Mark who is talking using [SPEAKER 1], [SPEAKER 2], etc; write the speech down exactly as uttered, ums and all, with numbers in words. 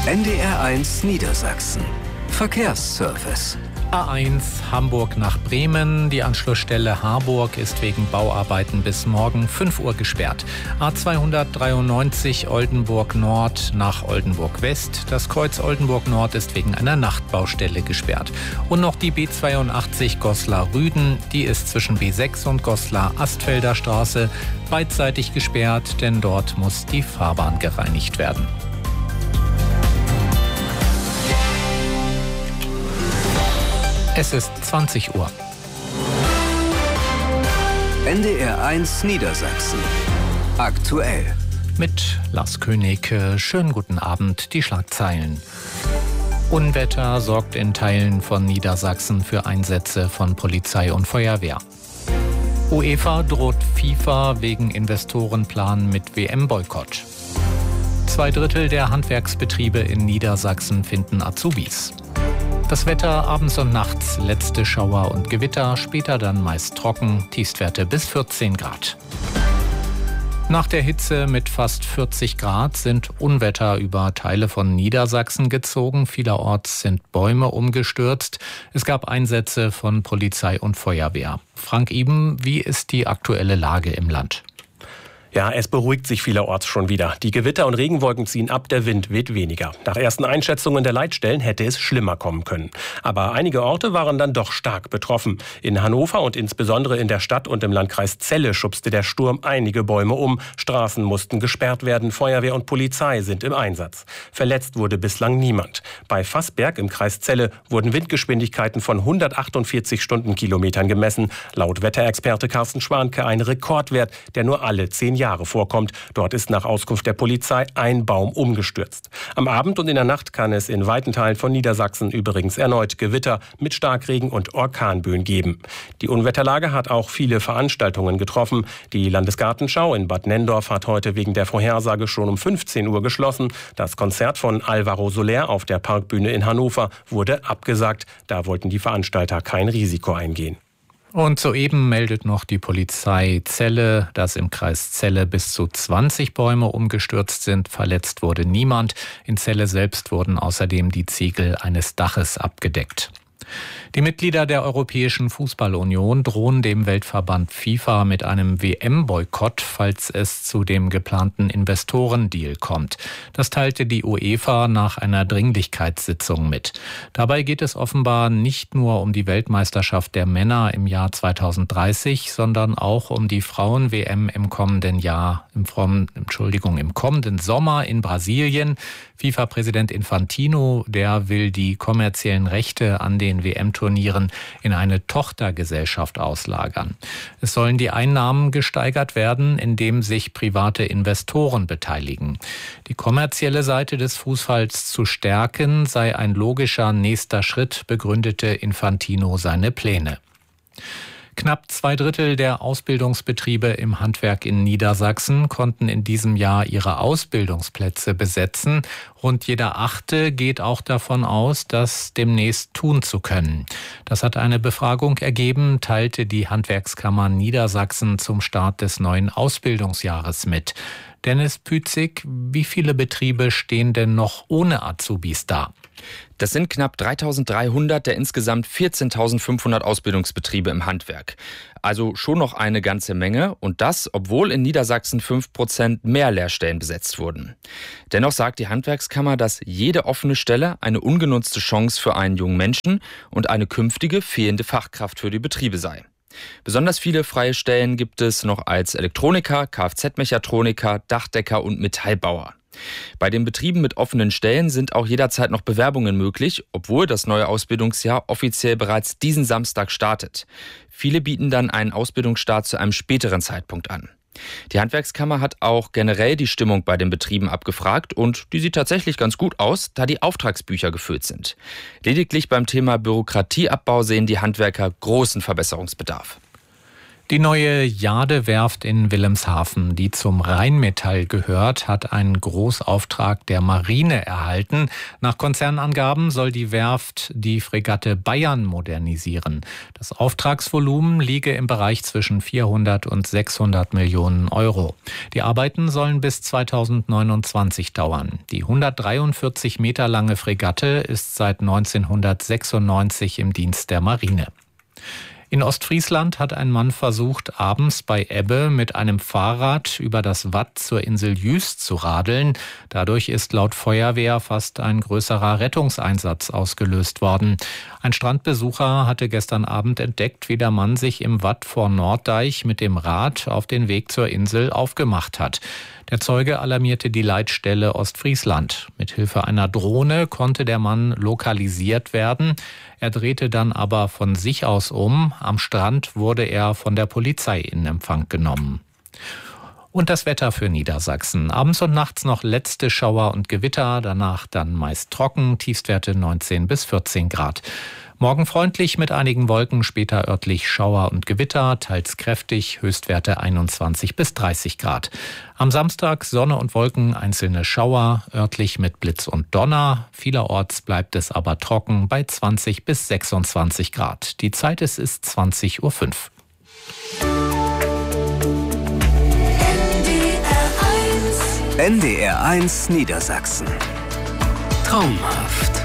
[SPEAKER 1] N D R eins Niedersachsen. Verkehrsservice.
[SPEAKER 2] A eins Hamburg nach Bremen. Die Anschlussstelle Harburg ist wegen Bauarbeiten bis morgen fünf Uhr gesperrt. A zweihundertdreiundneunzig Oldenburg Nord nach Oldenburg West. Das Kreuz Oldenburg Nord ist wegen einer Nachtbaustelle gesperrt. Und noch die B zweiundachtzig Goslar-Rüden. Die ist zwischen B sechs und Goslar-Astfelder Straße beidseitig gesperrt, denn dort muss die Fahrbahn gereinigt werden. Es ist zwanzig Uhr.
[SPEAKER 1] N D R eins Niedersachsen. Aktuell.
[SPEAKER 2] Mit Lars König. Schönen guten Abend. Die Schlagzeilen. Unwetter sorgt in Teilen von Niedersachsen für Einsätze von Polizei und Feuerwehr. UEFA droht FIFA wegen Investorenplan mit W M-Boykott. Zwei Drittel der Handwerksbetriebe in Niedersachsen finden Azubis. Das Wetter abends und nachts, letzte Schauer und Gewitter, später dann meist trocken, Tiefstwerte bis vierzehn Grad. Nach der Hitze mit fast vierzig Grad sind Unwetter über Teile von Niedersachsen gezogen. Vielerorts sind Bäume umgestürzt. Es gab Einsätze von Polizei und Feuerwehr. Frank Iben, wie ist die aktuelle Lage im Land?
[SPEAKER 3] Ja, es beruhigt sich vielerorts schon wieder. Die Gewitter und Regenwolken ziehen ab, der Wind weht weniger. Nach ersten Einschätzungen der Leitstellen hätte es schlimmer kommen können. Aber einige Orte waren dann doch stark betroffen. In Hannover und insbesondere in der Stadt und im Landkreis Celle schubste der Sturm einige Bäume um. Straßen mussten gesperrt werden, Feuerwehr und Polizei sind im Einsatz. Verletzt wurde bislang niemand. Bei Fassberg im Kreis Celle wurden Windgeschwindigkeiten von hundertachtundvierzig Stundenkilometern gemessen. Laut Wetterexperte Carsten Schwanke ein Rekordwert, der nur alle zehn Jahre vorkommt. Dort ist nach Auskunft der Polizei ein Baum umgestürzt. Am Abend und in der Nacht kann es in weiten Teilen von Niedersachsen übrigens erneut Gewitter mit Starkregen und Orkanböen geben. Die Unwetterlage hat auch viele Veranstaltungen getroffen. Die Landesgartenschau in Bad Nenndorf hat heute wegen der Vorhersage schon um fünfzehn Uhr geschlossen. Das Konzert von Alvaro Soler auf der Parkbühne in Hannover wurde abgesagt. Da wollten die Veranstalter kein Risiko eingehen.
[SPEAKER 2] Und soeben meldet noch die Polizei Celle, dass im Kreis Celle bis zu zwanzig Bäume umgestürzt sind. Verletzt wurde niemand. In Celle selbst wurden außerdem die Ziegel eines Daches abgedeckt. Die Mitglieder der Europäischen Fußballunion drohen dem Weltverband FIFA mit einem W M-Boykott, falls es zu dem geplanten Investorendeal kommt. Das teilte die UEFA nach einer Dringlichkeitssitzung mit. Dabei geht es offenbar nicht nur um die Weltmeisterschaft der Männer im Jahr zweitausenddreißig, sondern auch um die Frauen-W M im kommenden Jahr, im, Entschuldigung, im kommenden Sommer in Brasilien. FIFA-Präsident Infantino, der will die kommerziellen Rechte an den W M-Turnieren in eine Tochtergesellschaft auslagern. Es sollen die Einnahmen gesteigert werden, indem sich private Investoren beteiligen. Die kommerzielle Seite des Fußballs zu stärken, sei ein logischer nächster Schritt, begründete Infantino seine Pläne. Knapp zwei Drittel der Ausbildungsbetriebe im Handwerk in Niedersachsen konnten in diesem Jahr ihre Ausbildungsplätze besetzen. Rund jeder Achte geht auch davon aus, das demnächst tun zu können. Das hat eine Befragung ergeben, teilte die Handwerkskammer Niedersachsen zum Start des neuen Ausbildungsjahres mit. Dennis Pützig, wie viele Betriebe stehen denn noch ohne Azubis da?
[SPEAKER 4] Das sind knapp dreitausenddreihundert der insgesamt vierzehntausendfünfhundert Ausbildungsbetriebe im Handwerk. Also schon noch eine ganze Menge und das, obwohl in Niedersachsen fünf Prozent mehr Lehrstellen besetzt wurden. Dennoch sagt die Handwerkskammer, dass jede offene Stelle eine ungenutzte Chance für einen jungen Menschen und eine künftige fehlende Fachkraft für die Betriebe sei. Besonders viele freie Stellen gibt es noch als Elektroniker, Kfz-Mechatroniker, Dachdecker und Metallbauer. Bei den Betrieben mit offenen Stellen sind auch jederzeit noch Bewerbungen möglich, obwohl das neue Ausbildungsjahr offiziell bereits diesen Samstag startet. Viele bieten dann einen Ausbildungsstart zu einem späteren Zeitpunkt an. Die Handwerkskammer hat auch generell die Stimmung bei den Betrieben abgefragt und die sieht tatsächlich ganz gut aus, da die Auftragsbücher gefüllt sind. Lediglich beim Thema Bürokratieabbau sehen die Handwerker großen Verbesserungsbedarf.
[SPEAKER 2] Die neue Jade-Werft in Wilhelmshaven, die zum Rheinmetall gehört, hat einen Großauftrag der Marine erhalten. Nach Konzernangaben soll die Werft die Fregatte Bayern modernisieren. Das Auftragsvolumen liege im Bereich zwischen vierhundert und sechshundert Millionen Euro. Die Arbeiten sollen bis zweitausendneunundzwanzig dauern. Die hundertdreiundvierzig Meter lange Fregatte ist seit neunzehnhundertsechsundneunzig im Dienst der Marine. In Ostfriesland hat ein Mann versucht, abends bei Ebbe mit einem Fahrrad über das Watt zur Insel Jüst zu radeln. Dadurch ist laut Feuerwehr fast ein größerer Rettungseinsatz ausgelöst worden. Ein Strandbesucher hatte gestern Abend entdeckt, wie der Mann sich im Watt vor Norddeich mit dem Rad auf den Weg zur Insel aufgemacht hat. Der Zeuge alarmierte die Leitstelle Ostfriesland. Mit Hilfe einer Drohne konnte der Mann lokalisiert werden. Er drehte dann aber von sich aus um. Am Strand wurde er von der Polizei in Empfang genommen. Und das Wetter für Niedersachsen. Abends und nachts noch letzte Schauer und Gewitter, danach dann meist trocken, Tiefstwerte neunzehn bis vierzehn Grad. Morgen freundlich mit einigen Wolken, später örtlich Schauer und Gewitter, teils kräftig, Höchstwerte einundzwanzig bis dreißig Grad. Am Samstag Sonne und Wolken, einzelne Schauer, örtlich mit Blitz und Donner. Vielerorts bleibt es aber trocken bei zwanzig bis sechsundzwanzig Grad. Die Zeit ist, ist zwanzig Uhr fünf.
[SPEAKER 1] N D R eins Niedersachsen. Traumhaft.